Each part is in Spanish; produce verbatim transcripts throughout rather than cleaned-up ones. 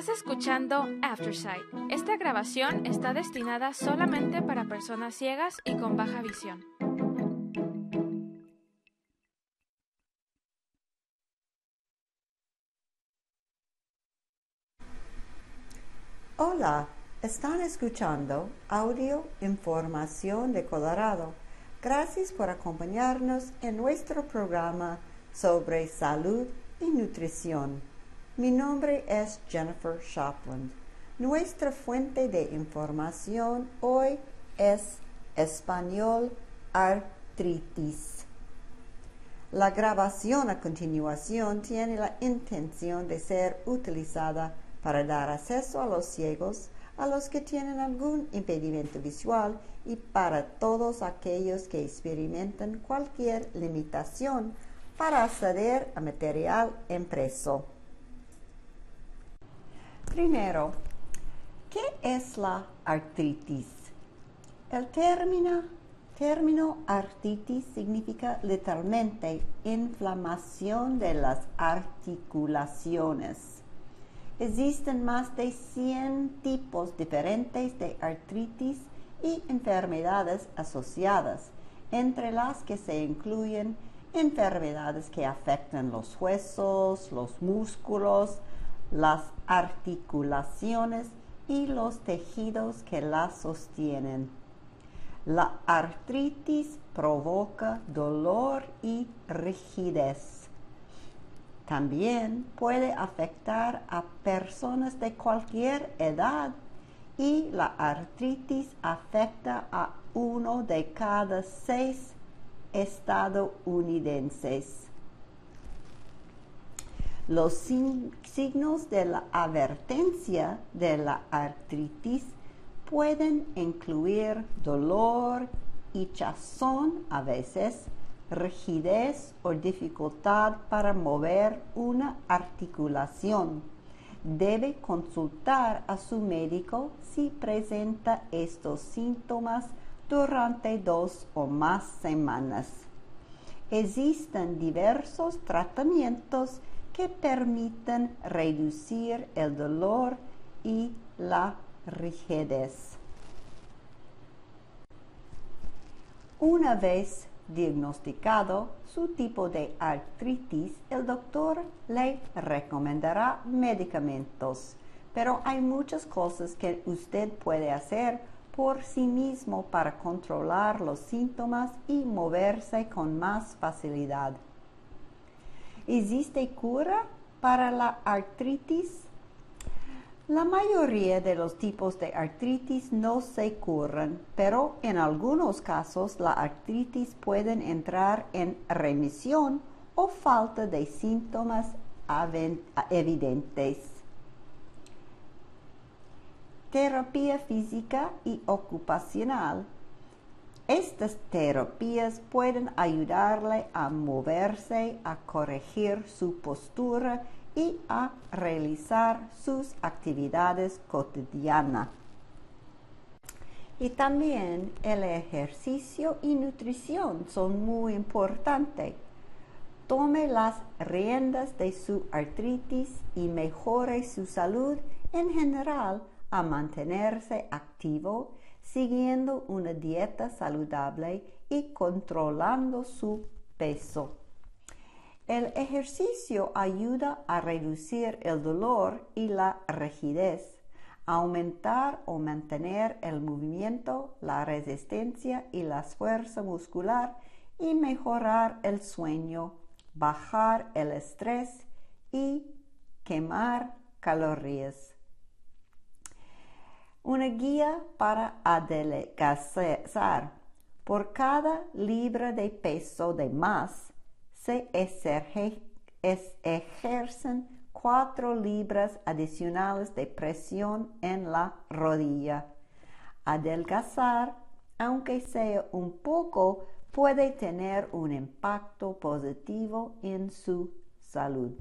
Estás escuchando Aftersight. Esta grabación está destinada solamente para personas ciegas y con baja visión. Hola, están escuchando Audio Información de Colorado. Gracias por acompañarnos en nuestro programa sobre salud y nutrición. Mi nombre es Jennifer Shopland. Nuestra fuente de información hoy es Español Artritis. La grabación a continuación tiene la intención de ser utilizada para dar acceso a los ciegos, a los que tienen algún impedimento visual y para todos aquellos que experimentan cualquier limitación para acceder a material impreso. Primero, ¿qué es la artritis? El término, término artritis significa literalmente inflamación de las articulaciones. Existen más de cien tipos diferentes de artritis y enfermedades asociadas, entre las que se incluyen enfermedades que afectan los huesos, los músculos, las articulaciones y los tejidos que las sostienen. La artritis provoca dolor y rigidez. También puede afectar a personas de cualquier edad y la artritis afecta a uno de cada seis estadounidenses. Los signos de la advertencia de la artritis pueden incluir dolor, hinchazón a veces, rigidez o dificultad para mover una articulación. Debe consultar a su médico si presenta estos síntomas durante dos o más semanas. Existen diversos tratamientos que permiten reducir el dolor y la rigidez. Una vez diagnosticado su tipo de artritis, el doctor le recomendará medicamentos, pero hay muchas cosas que usted puede hacer por sí mismo para controlar los síntomas y moverse con más facilidad. ¿Existe cura para la artritis? La mayoría de los tipos de artritis no se curan, pero en algunos casos la artritis puede entrar en remisión o falta de síntomas evidentes. Terapia física y ocupacional. Estas terapias pueden ayudarle a moverse, a corregir su postura y a realizar sus actividades cotidianas. Y también el ejercicio y nutrición son muy importantes. Tome las riendas de su artritis y mejore su salud en general a mantenerse activo, siguiendo una dieta saludable y controlando su peso. El ejercicio ayuda a reducir el dolor y la rigidez, aumentar o mantener el movimiento, la resistencia y la fuerza muscular y mejorar el sueño, bajar el estrés y quemar calorías. Una guía para adelgazar. Por cada libra de peso de más, se ejercen cuatro libras adicionales de presión en la rodilla. Adelgazar, aunque sea un poco, puede tener un impacto positivo en su salud.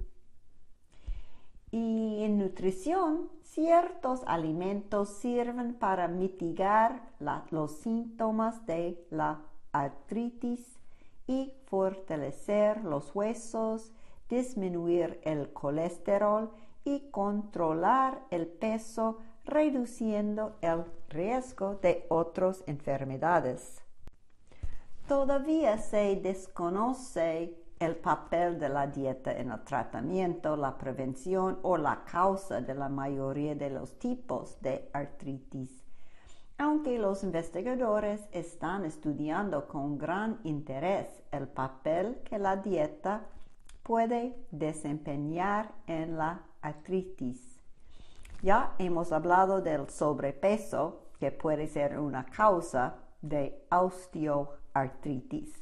Y en nutrición, ciertos alimentos sirven para mitigar la, los síntomas de la artritis y fortalecer los huesos, disminuir el colesterol y controlar el peso, reduciendo el riesgo de otras enfermedades. Todavía se desconoce el papel de la dieta en el tratamiento, la prevención o la causa de la mayoría de los tipos de artritis. Aunque los investigadores están estudiando con gran interés el papel que la dieta puede desempeñar en la artritis. Ya hemos hablado del sobrepeso, que puede ser una causa de osteoartritis.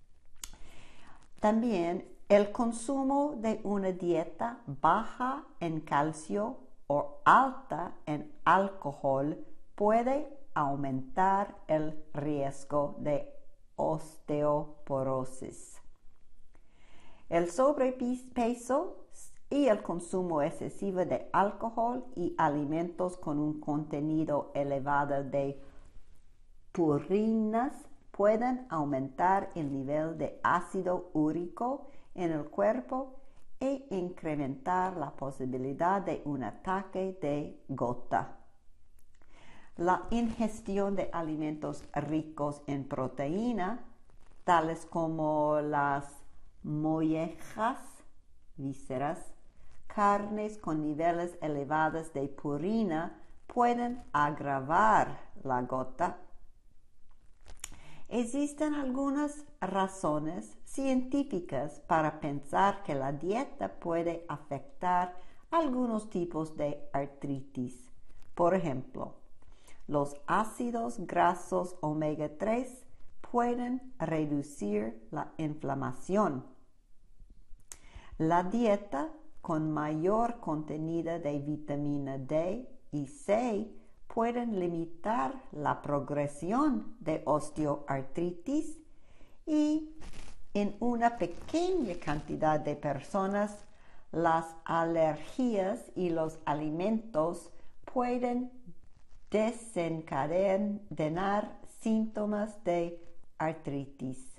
También el consumo de una dieta baja en calcio o alta en alcohol puede aumentar el riesgo de osteoporosis. El sobrepeso y el consumo excesivo de alcohol y alimentos con un contenido elevado de purinas pueden aumentar el nivel de ácido úrico en el cuerpo e incrementar la posibilidad de un ataque de gota. La ingestión de alimentos ricos en proteína, tales como las mollejas, vísceras, carnes con niveles elevados de purina, pueden agravar la gota. Existen algunas razones científicas para pensar que la dieta puede afectar algunos tipos de artritis. Por ejemplo, los ácidos grasos omega tres pueden reducir la inflamación. La dieta con mayor contenido de vitamina D y C pueden limitar la progresión de osteoartritis y en una pequeña cantidad de personas las alergias y los alimentos pueden desencadenar síntomas de artritis.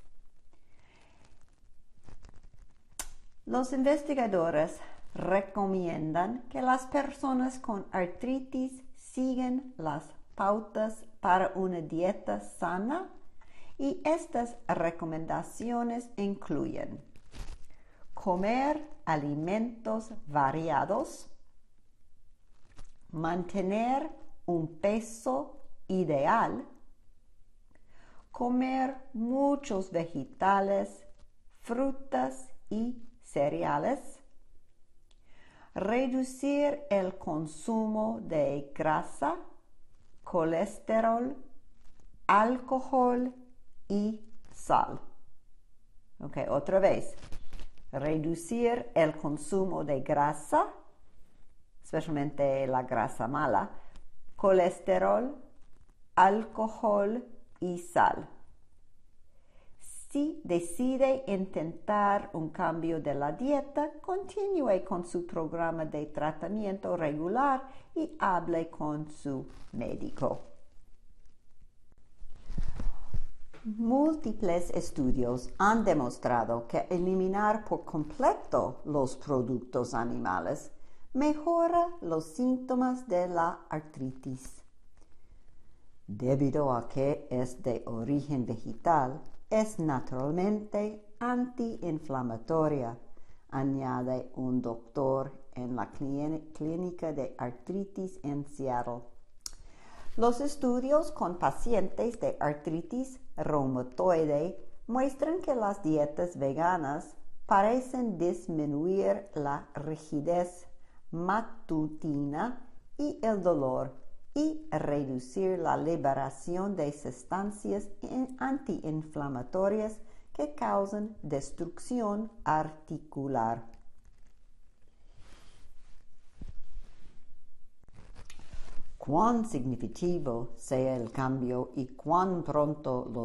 Los investigadores recomiendan que las personas con artritis sigan las pautas para una dieta sana y estas recomendaciones incluyen comer alimentos variados, mantener un peso ideal, comer muchos vegetales, frutas y cereales, reducir el consumo de grasa, colesterol, alcohol y sal. Ok, otra vez. Reducir el consumo de grasa, especialmente la grasa mala, colesterol, alcohol y sal. Si decide intentar un cambio de la dieta, continúe con su programa de tratamiento regular y hable con su médico. Múltiples estudios han demostrado que eliminar por completo los productos animales mejora los síntomas de la artritis. Debido a que es de origen vegetal, es naturalmente antiinflamatoria, añade un doctor en la clínica de artritis en Seattle. Los estudios con pacientes de artritis reumatoide muestran que las dietas veganas parecen disminuir la rigidez matutina y el dolor y reducir la liberación de sustancias antiinflamatorias que causan destrucción articular. Cuán significativo sea el cambio y cuán pronto los